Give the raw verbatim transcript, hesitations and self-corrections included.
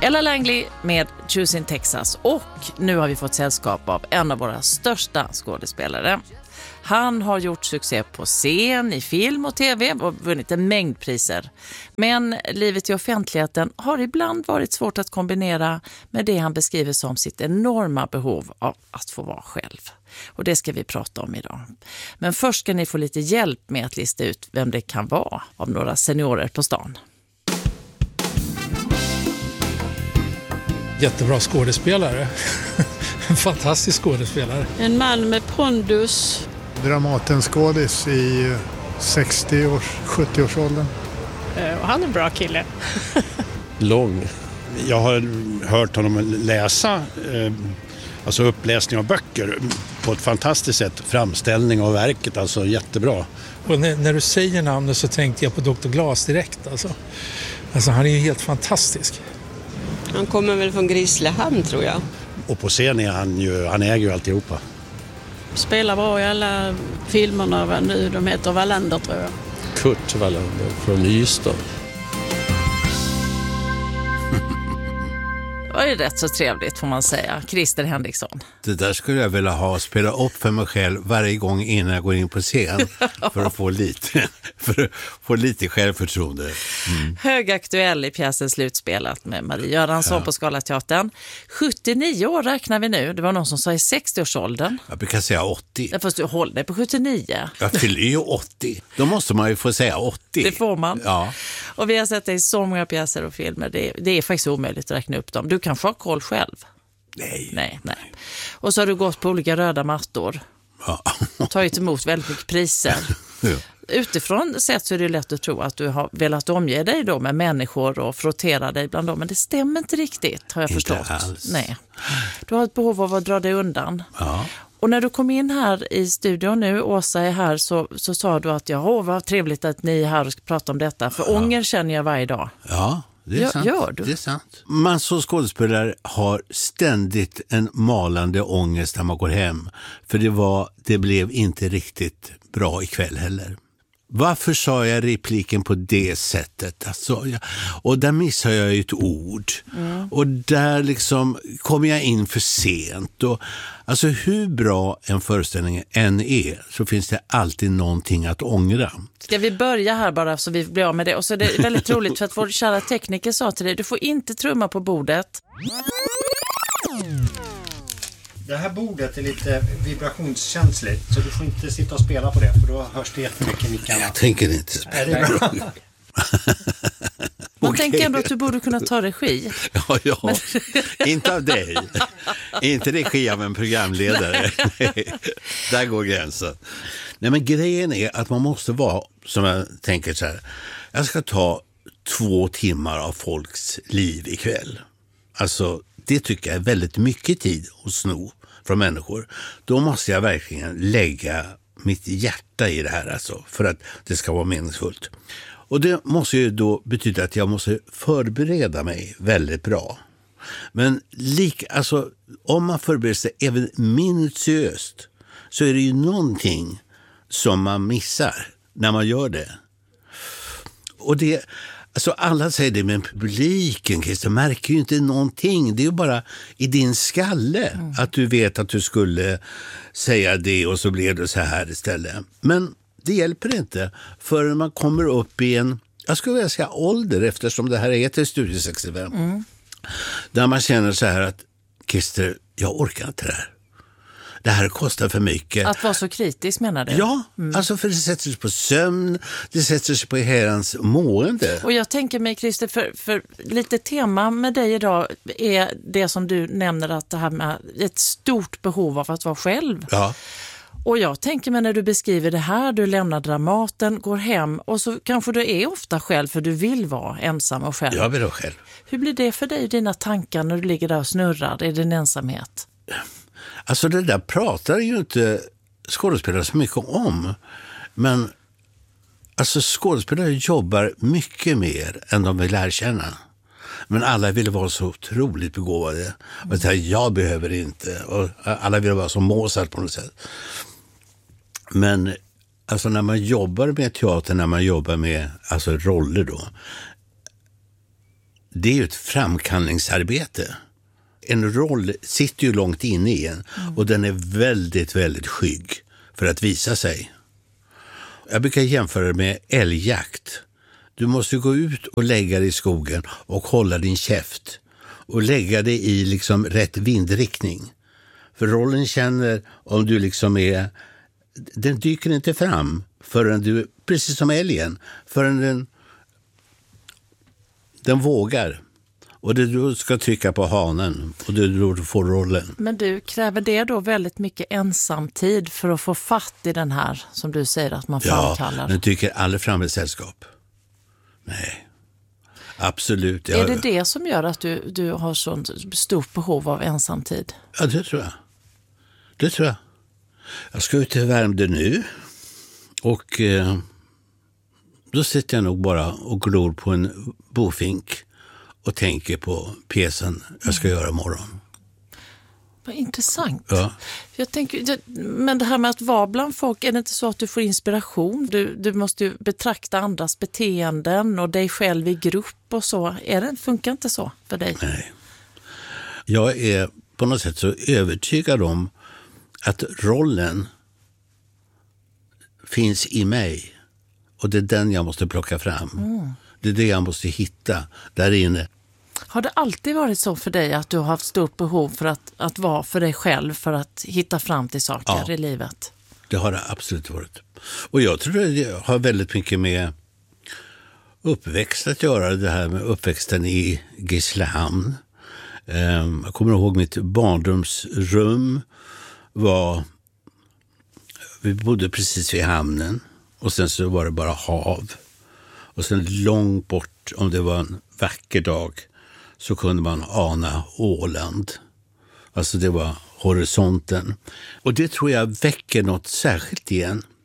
Ella Langley med Choosing Texas, och nu har vi fått sällskap av en av våra största skådespelare. Han har gjort succé på scen, i film och tv och vunnit en mängd priser. Men livet i offentligheten har ibland varit svårt att kombinera med det han beskriver som sitt enorma behov av att få vara själv. Och det ska vi prata om idag. Men först ska ni få lite hjälp med att lista ut vem det kan vara av några seniorer på stan. Jättebra skådespelare. En fantastisk skådespelare. En man med pondus. Dramatenskådis i sextio-års, sjuttio-årsåldern. Och han är en bra kille. Lång. Jag har hört honom läsa, eh, alltså uppläsning av böcker på ett fantastiskt sätt. Framställning av verket, alltså jättebra. Och när, när du säger namnet så tänkte jag på doktor Glas direkt. Alltså. Alltså han är ju helt fantastisk. Han kommer väl från Grisslehamn, tror jag. Och på scen är han ju, han äger ju alltihopa. Spelar bra i alla filmerna nu, de heter Wallander, tror jag. Kurt Wallander från Ystad. Det var ju rätt så trevligt, får man säga. Christer Henriksson. Det där skulle jag vilja ha, spela upp för mig själv varje gång innan jag går in på scen för att få lite, för att få lite självförtroende. Mm. Högaktuell i pjäsen Slutspelat med Marie Göransson ja. på Scalateatern. sjuttionio år räknar vi nu. Det var någon som sa i sextio-årsåldern. Jag brukar säga åttio. Ja, fast du håller dig på sjuttionio. Jag fyller ju åttio. Då måste man ju få säga åttio. Det får man. Ja. Och vi har sett det i så många pjäser och filmer. Det, det är faktiskt omöjligt att räkna upp dem. Du kanske har koll själv. Nej. Nej, nej. Och så har du gått på olika röda mattor. Ja. Tagit emot väldigt mycket priser. Ja. Utifrån sett så är det lätt att tro att du har velat omge dig då med människor och frottera dig bland dem. Men det stämmer inte riktigt, har jag inte förstått. Alls. Nej. Du har ett behov av att dra dig undan. Ja. Och när du kom in här i studion nu, Åsa är här, så, så sa du att ja, vad trevligt att ni är här och ska prata om detta. För ja. ånger känner jag varje dag. Ja. Det är, Gör, sant. gör du? Det är sant. Man som skådespelare har ständigt en malande ångest när man går hem. För det, var, det blev inte riktigt bra ikväll heller. Varför sa jag repliken på det sättet? Alltså, jag, och där missar jag ett ord. Mm. Och där liksom kommer jag in för sent. Och, alltså hur bra en föreställning än är så finns det alltid någonting att ångra. Ska vi börja här bara så vi blir av med det? Och så är det väldigt roligt för att vår kära tekniker sa till dig, du får inte trumma på bordet. Det här bordet är lite vibrationskänsligt, så du får inte sitta och spela på det, för då hörs det jättemycket mickarna. Jag tänker inte spela. Är det bra? Man Okay. tänker ändå att du borde kunna ta regi. Ja, ja. Men... inte av dig. Inte regi av en programledare. Där går gränsen. Nej, men grejen är att man måste vara, som jag tänker så här, jag ska ta två timmar av folks liv ikväll. Alltså, det tycker jag är väldigt mycket tid att sno från människor. Då måste jag verkligen lägga mitt hjärta i det här, alltså, för att det ska vara meningsfullt. Och det måste ju då betyda att jag måste förbereda mig väldigt bra. Men lik, alltså, om man förbereder sig även minutiöst så är det ju någonting som man missar när man gör det. Och det, alltså alla säger det, men publiken, Christer, märker ju inte någonting. Det är ju bara i din skalle mm. att du vet att du skulle säga det och så blev det så här istället. Men det hjälper inte förrän man kommer upp i en, jag skulle vilja säga ålder, eftersom det här heter Studio sextiofem. Mm. Där man känner så här att, Christer, jag orkar inte det här. Det här kostar för mycket. Att vara så kritisk, menar du? Ja, mm. alltså för det sätter sig på sömn, det sätter sig på herrans mående. Och jag tänker mig, Christer, för, för lite tema med dig idag är det som du nämner, att det här med ett stort behov av att vara själv. Ja. Och jag tänker mig när du beskriver det här, du lämnar Dramaten, går hem och så kanske du är ofta själv för du vill vara ensam och själv. Jag vill vara själv. Hur blir det för dig, dina tankar, när du ligger där och snurrar i din ensamhet? Alltså det där pratar ju inte skådespelare så mycket om. Men alltså skådespelare jobbar mycket mer än de vill erkänna. Men alla vill vara så otroligt begåvade. Och säga, jag behöver inte. Och alla vill vara som Mozart på något sätt. Men alltså när man jobbar med teater, när man jobbar med alltså roller då. det är ju ett framkallningsarbete. En roll sitter ju långt inne i en mm. och den är väldigt, väldigt skygg för att visa sig. Jag brukar jämföra det med älgjakt. Du måste gå ut och lägga dig i skogen och hålla din käft och lägga dig i liksom rätt vindriktning. För rollen känner om du liksom är, den dyker inte fram förrän du, precis som älgen, förrän den, den vågar. Och det du ska trycka på hanen och det då du får rollen. Men du, kräver det då väldigt mycket ensamtid för att få fatt i den här, som du säger att man framkallar? Ja, den tycker aldrig fram ett sällskap. Nej, absolut. Jag... Är det det som gör att du, du har så stort behov av ensamtid? Ja, det tror jag. Det tror jag. Jag ska ut till Värmdö nu och eh, då sitter jag nog bara och glor på en bofink och tänker på pjäsen jag ska göra imorgon. Vad intressant. Ja. Jag tänker, men det här med att vara bland folk, är det inte så att du får inspiration? Du, du måste ju betrakta andras beteenden och dig själv i grupp och så. Är det, funkar inte så för dig? Nej. Jag är på något sätt så övertygad om att rollen finns i mig. Och det är den jag måste plocka fram. Mm. Det är det jag måste hitta där inne. Har det alltid varit så för dig att du har haft stort behov för att, att vara för dig själv, för att hitta fram till saker ja, i livet? Det har det absolut varit. Och jag tror att det har väldigt mycket med uppväxt att göra, det här med uppväxten i Grisslehamn. Jag kommer ihåg mitt barndomsrum var, vi bodde precis vid hamnen och sen så var det bara hav. Och sen långt bort, om det var en vacker dag, så kunde man ana Åland. Alltså det var horisonten. Och det tror jag väcker något särskilt igen.